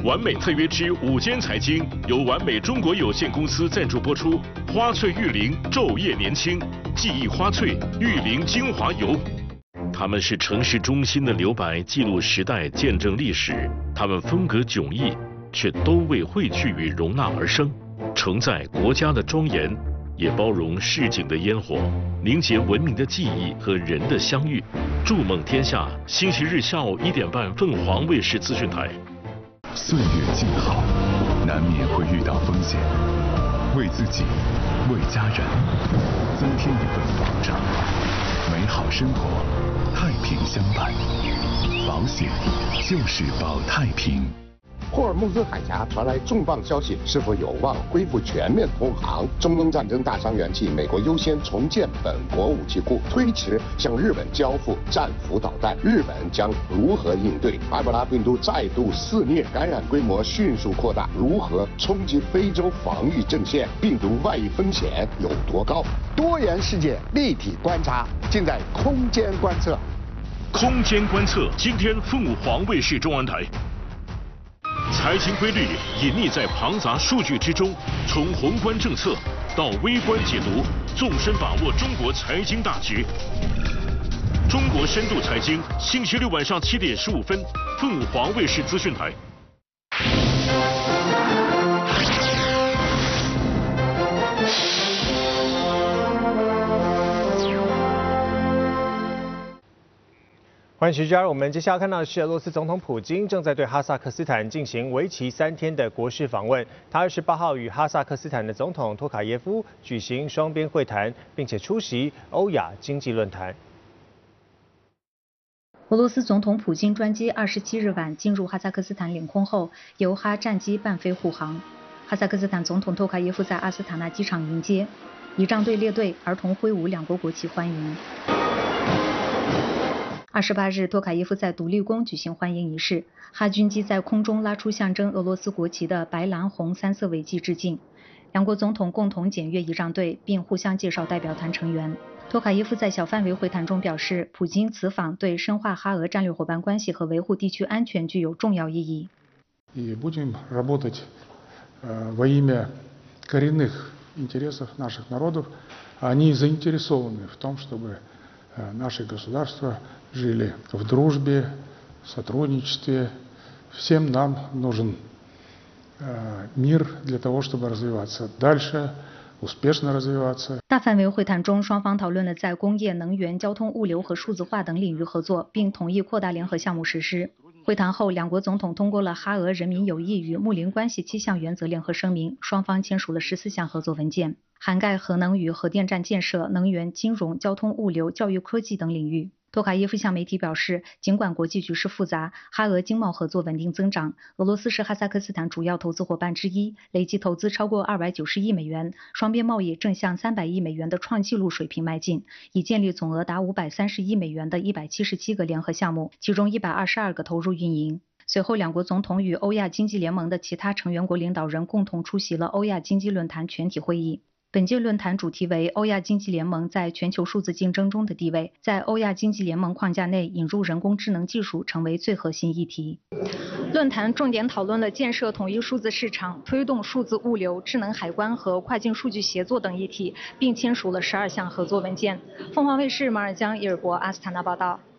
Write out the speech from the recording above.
完美特约之午间财经由完美中国有限公司赞助播出。花萃玉灵昼夜年轻，记忆花萃玉灵精华油。他们是城市中心的留白，记录时代，见证历史。他们风格迥异，却都为汇聚与容纳而生，承载国家的庄严，也包容市井的烟火，凝结文明的记忆和人的相遇。筑梦天下，星期日下午1点半，凤凰卫视资讯台。 岁月静好，难免会遇到风险，为自己，为家人，增添一份保障。美好生活，太平相伴。保险就是保太平。 霍尔木兹海峡传来重磅消息，是否有望恢复全面通航？中东战争大伤元气，美国优先重建本国武器库，推迟向日本交付战斧导弹，日本将如何应对？埃博拉病毒再度肆虐，感染规模迅速扩大，如何冲击非洲防御阵线？病毒外溢风险有多高？多元世界立体观察，尽在空间观测。 空间观测，今天凤凰卫视中文台。财经规律隐匿在庞杂数据之中，从宏观政策到微观解读，纵深把握中国财经大局。中国深度财经，星期六晚上7点15分，凤凰卫视资讯台。 欢迎持续加入我们。接下来看到的是俄罗斯总统普京正在对哈萨克斯坦进行为期3天的国事访问。他28号与哈萨克斯坦的总统托卡耶夫举行双边会谈，并且出席欧亚经济论坛。 俄罗斯总统普京专机27日晚进入哈萨克斯坦领空后，由哈战机伴飞护航。哈萨克斯坦总统托卡耶夫在阿斯塔纳机场迎接，仪仗队列队，儿童挥舞两国国旗欢迎。28日，托卡耶夫在独立宫举行欢迎仪式，哈军机在空中拉出象征俄罗斯国旗的白蓝红3色尾旗致敬。两国总统共同检阅仪仗队，并互相介绍代表团成员。托卡耶夫在小范围会谈中表示，普京此访对深化哈俄战略伙伴关系和维护地区安全具有重要意义。 И будем работать во имя коренных интересов наших народов. Они заинтересованы в том, чтобы наши государства жили в дружбе, в сотрудничестве. Всем нам нужен мир для того, чтобы развиваться дальше, успешно развиваться. 大范围会谈中，双方讨论了在工业、能源、交通、物流和数字化等领域合作，并同意扩大联合项目实施。会谈后，两国总统通过了哈俄人民友谊与睦邻关系7项原则联合声明，双方签署了14项合作文件，涵盖核能与核电站建设、能源、金融、交通、物流、教育、科技等领域。托卡耶夫向媒体表示，尽管国际局势复杂，哈俄经贸合作稳定增长，俄罗斯是哈萨克斯坦主要投资伙伴之一，累计投资超过290亿美元，双边贸易正向300亿美元的创纪录水平迈进，已建立总额达530亿美元的177个联合项目，其中122个投入运营。随后，两国总统与欧亚经济联盟的其他成员国领导人共同出席了欧亚经济论坛全体会议。本届论坛主题为欧亚经济联盟在全球数字竞争中的地位，在欧亚经济联盟框架内引入人工智能技术成为最核心议题。论坛重点讨论了建设统一数字市场、推动数字物流、智能海关和跨境数据协作等议题，并签署了12项合作文件。凤凰卫视马尔江、伊尔博、阿斯塔纳报道。